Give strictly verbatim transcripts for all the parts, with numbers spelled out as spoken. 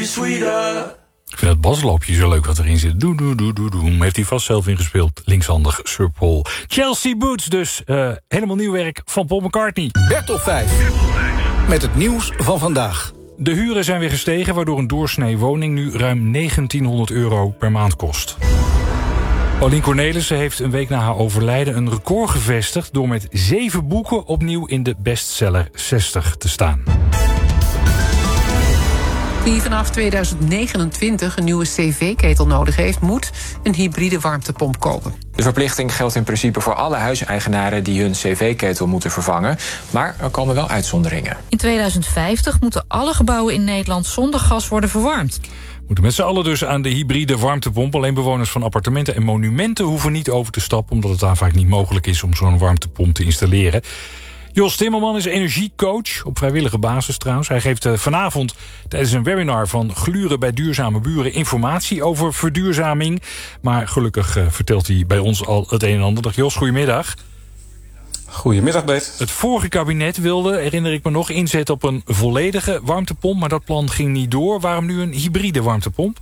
be sweeter. Ik vind het basloopje zo leuk wat erin zit. Doe, doe, doe, doe, doe. Heeft hij vast zelf ingespeeld. Linkshandig Sir Paul. Chelsea Boots dus. Uh, helemaal nieuw werk van Paul McCartney. Bert op vijf. Met het nieuws van vandaag. De huren zijn weer gestegen, waardoor een doorsnee woning nu ruim negentienhonderd euro per maand kost. Paulien Cornelissen heeft een week na haar overlijden een record gevestigd door met zeven boeken opnieuw in de bestseller zestig te staan. Wie vanaf tweeduizend negenentwintig een nieuwe cv-ketel nodig heeft, moet een hybride warmtepomp kopen. De verplichting geldt in principe voor alle huiseigenaren die hun cv-ketel moeten vervangen. Maar er komen wel uitzonderingen. In tweeduizend vijftig moeten alle gebouwen in Nederland zonder gas worden verwarmd. Moeten met z'n allen dus aan de hybride warmtepomp. Alleen bewoners van appartementen en monumenten hoeven niet over te stappen, omdat het daar vaak niet mogelijk is om zo'n warmtepomp te installeren. Jos Timmerman is energiecoach, op vrijwillige basis trouwens. Hij geeft vanavond tijdens een webinar van Gluren bij Duurzame Buren informatie over verduurzaming. Maar gelukkig uh, vertelt hij bij ons al het een en ander. Dag Jos, goedemiddag. Goedemiddag Bert. Het vorige kabinet wilde, herinner ik me nog, inzetten op een volledige warmtepomp. Maar dat plan ging niet door. Waarom nu een hybride warmtepomp?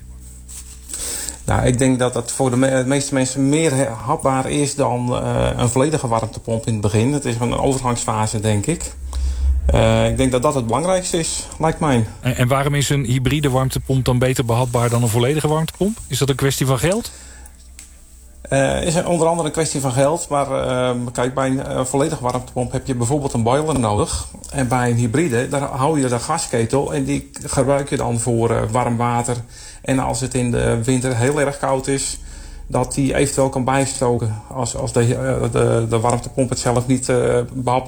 Nou, ik denk dat dat voor de, me- de meeste mensen meer hapbaar is dan uh, een volledige warmtepomp in het begin. Het is een overgangsfase, denk ik. Uh, ik denk dat dat het belangrijkste is, lijkt mij. En, en waarom is een hybride warmtepomp dan beter behapbaar dan een volledige warmtepomp? Is dat een kwestie van geld? Uh, is onder andere een kwestie van geld. Maar uh, kijk, bij een uh, volledige warmtepomp heb je bijvoorbeeld een boiler nodig. En bij een hybride, daar hou je de gasketel en die gebruik je dan voor uh, warm water. En als het in de winter heel erg koud is, dat die eventueel kan bijstoken als, als de, uh, de, de warmtepomp het zelf niet uh, behapbaar